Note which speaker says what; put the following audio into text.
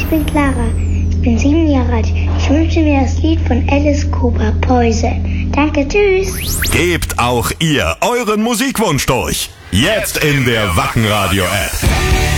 Speaker 1: bin Clara. Ich bin 7 Jahre alt. Ich wünsche mir das Lied von Alice Cooper, Poison. Danke, tschüss.
Speaker 2: Gebt auch ihr euren Musikwunsch durch. Jetzt in der Wacken Radio App.